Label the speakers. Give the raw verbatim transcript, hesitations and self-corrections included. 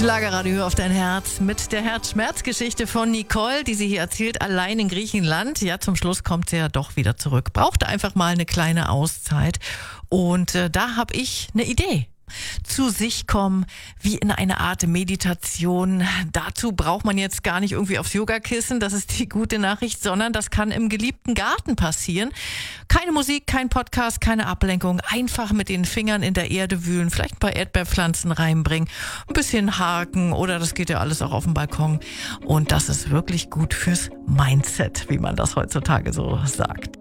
Speaker 1: Schlagerradio, hör auf dein Herz mit der Herzschmerzgeschichte von Nicole, die sie hier erzählt, allein in Griechenland. Ja, zum Schluss kommt sie ja doch wieder zurück. Brauchte einfach mal eine kleine Auszeit. Und äh, da habe ich eine Idee. Zu sich kommen, wie in eine Art Meditation. Dazu braucht man jetzt gar nicht irgendwie aufs Yogakissen, das ist die gute Nachricht, sondern das kann im geliebten Garten passieren. Keine Musik, kein Podcast, keine Ablenkung, einfach mit den Fingern in der Erde wühlen, vielleicht ein paar Erdbeerpflanzen reinbringen, ein bisschen haken oder das geht ja alles auch auf dem Balkon. Und das ist wirklich gut fürs Mindset, wie man das heutzutage so sagt.